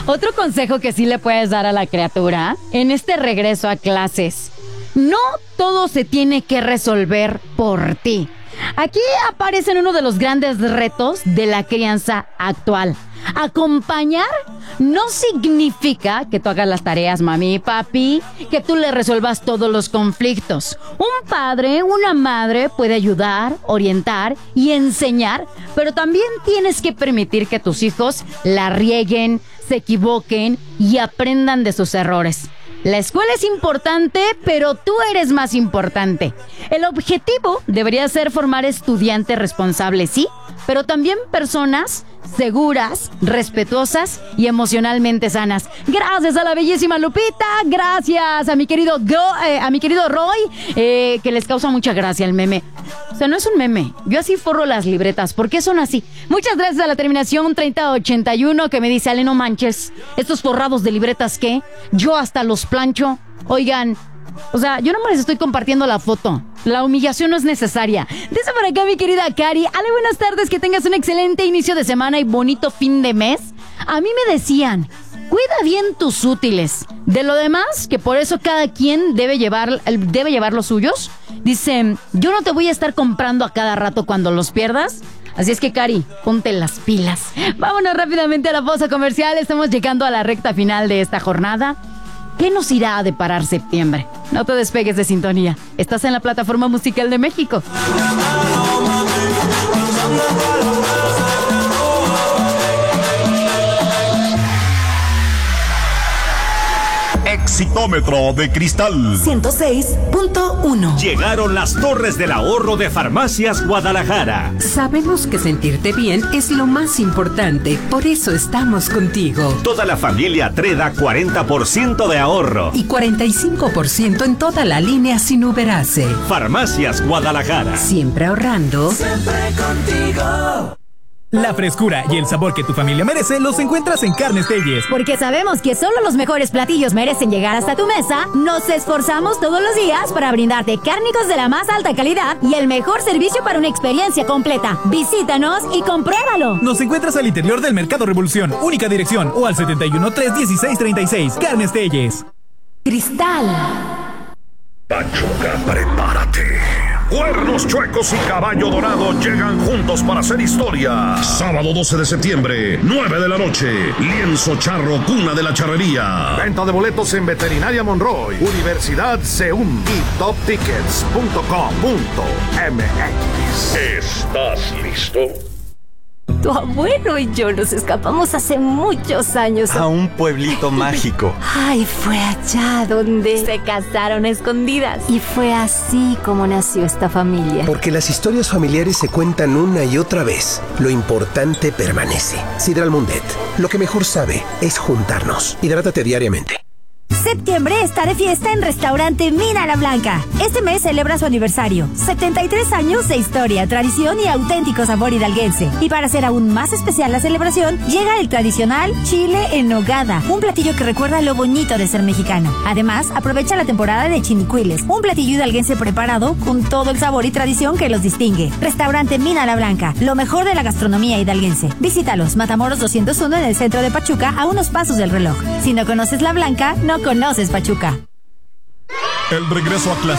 Otro consejo que sí le puedes dar a la criatura en este regreso a clases: no todo se tiene que resolver por ti. Aquí aparecen uno de los grandes retos de la crianza actual. Acompañar no significa que tú hagas las tareas, mami y papi, que tú le resuelvas todos los conflictos. Un padre, una madre puede ayudar, orientar y enseñar, pero también tienes que permitir que tus hijos la rieguen, se equivoquen y aprendan de sus errores. La escuela es importante, pero tú eres más importante. El objetivo debería ser formar estudiantes responsables, sí, pero también personas seguras, respetuosas y emocionalmente sanas. Gracias a la bellísima Lupita, gracias a mi querido Roy, que les causa mucha gracia el meme. O sea, no es un meme. Yo así forro las libretas. ¿Por qué son así? Muchas gracias a la terminación 3081 que me dice: Ale, no manches, estos forrados de libretas, ¿qué? Yo hasta los plancho. Oigan, o sea, yo no me les estoy compartiendo la foto. La humillación no es necesaria. Dice por acá mi querida Cari: Ale, buenas tardes, que tengas un excelente inicio de semana y bonito fin de mes. A mí me decían: cuida bien tus útiles. De lo demás, que por eso cada quien debe llevar los suyos. Dicen: yo no te voy a estar comprando a cada rato cuando los pierdas. Así es que, Cari, ponte las pilas. Vámonos rápidamente a la pausa comercial. Estamos llegando a la recta final de esta jornada. ¿Qué nos irá a deparar septiembre? No te despegues de sintonía. Estás en la plataforma musical de México. Exitómetro de cristal 106.1. Llegaron las torres del ahorro de Farmacias Guadalajara. Sabemos que sentirte bien es lo más importante, por eso estamos contigo. Toda la familia Treda 40% de ahorro. Y 45% en toda la línea sin Uberase. Farmacias Guadalajara. Siempre ahorrando. Siempre contigo. La frescura y el sabor que tu familia merece los encuentras en Carnes Telles. Porque sabemos que solo los mejores platillos merecen llegar hasta tu mesa, nos esforzamos todos los días para brindarte cárnicos de la más alta calidad y el mejor servicio para una experiencia completa. Visítanos y compruébalo. Nos encuentras al interior del Mercado Revolución, única dirección, o al 71-316-36. Carnes Telles. Cristal. Pachuca, prepárate. Cuernos Chuecos y Caballo Dorado llegan juntos para hacer historia. Sábado 12 de septiembre, 9 de la noche. Lienzo Charro, cuna de la charrería. Venta de boletos en Veterinaria Monroy, Universidad CEUM y toptickets.com.mx. ¿Estás listo? Tu abuelo y yo nos escapamos hace muchos años a un pueblito mágico. Ay, fue allá donde se casaron a escondidas. Y fue así como nació esta familia. Porque las historias familiares se cuentan una y otra vez. Lo importante permanece. Sidral Mundet. Lo que mejor sabe es juntarnos. Hidrátate diariamente. Septiembre está de fiesta en Restaurante Mina La Blanca. Este mes celebra su aniversario. 73 años de historia, tradición y auténtico sabor hidalguense. Y para hacer aún más especial la celebración, llega el tradicional chile en nogada, un platillo que recuerda lo bonito de ser mexicano. Además, aprovecha la temporada de chinicuiles, un platillo hidalguense preparado con todo el sabor y tradición que los distingue. Restaurante Mina La Blanca, lo mejor de la gastronomía hidalguense. Visítalos, Matamoros 201 en el centro de Pachuca, a unos pasos del reloj. Si no conoces La Blanca, no conoces Pachuca. El regreso a clase